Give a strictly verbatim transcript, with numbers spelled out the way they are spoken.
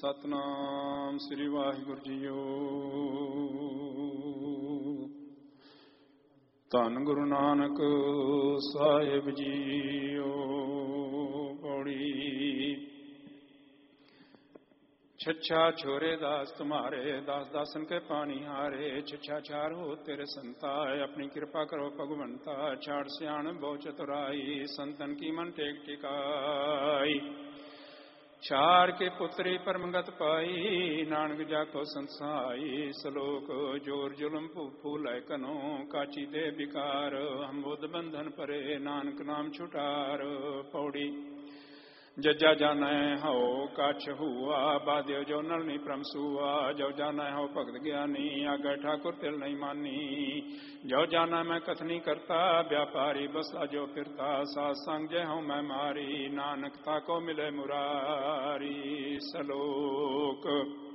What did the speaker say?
ਸਤਨਾਮ ਸ੍ਰੀ Waheguru JIO. ਧੰਨ Guru Nanak Sahib JIO. ਪੌੜੀ। ਛੱਛਾ ਛੋਰੇ ਦਾਸ ਤੁਮਾਰੇ, ਦਾਸ ਦਾਸਨ ਕੇ ਪਾਣੀ ਹਾਰੇ। ਛੱਛਾ ਛਾਰ ਹੋ ਤੇਰੇ ਸੰਤਾ, ਆਪਣੀ ਕਿਰਪਾ ਕਰੋ ਭਗਵੰਤਾ। ਛਾੜ ਸਿਆਣ ਬਹੁ ਚਤੁਰਾਈ, ਸੰਤਨ ਕੀ ਮਨ ਟੇਕ ਟਿਕਾਈ। ਛਾਰ ਕੇ ਪੁੱਤਰੀ ਪਰਮਗਤ ਪਾਈ, ਨਾਨਕ ਜਾ ਕੋ ਸੰਸਾਈ। ਸਲੋਕ ਜੋਰ ਜ਼ੁਲਮ ਭੂਫੂ ਲੈ ਕਨੋ, ਕਾਚੀ ਦੇ ਬਿਕਾਰ। ਹਮ ਬੁੱਧ ਬੰਧਨ ਪਰੇ, ਨਾਨਕ ਨਾਮ ਛੁਟਾਰ। ਪੌੜੀ। ਜੱਜਾ ਜਾਣੈ ਹਉ ਕਛ ਹੁਆ, ਬਾਧਿਓ ਜੋ ਨਲਨੀ ਪ੍ਰਮ ਸੂਆ। ਜੋ ਜਾਣੈ ਹਉ ਭਗਤ ਗਿਆਨੀ, ਆਗੈ ਠਾਕੁਰ ਤਿਲ ਨਹੀਂ ਮਾਨੀ। ਜੋ ਜਾਣੈ ਮੈਂ ਕਥਨੀ ਕਰਤਾ, ਵਿਆਪਾਰੀ ਬਸਾ ਜੋ ਫਿਰਤਾ। ਸਾਧ ਸੰਗ ਜੇ ਹਉ ਮੈਂ ਮਾਰੀ, ਨਾਨਕ ਤਾ ਕੋ ਮਿਲੇ ਮੁਰਾਰੀ। ਸਲੋਕ।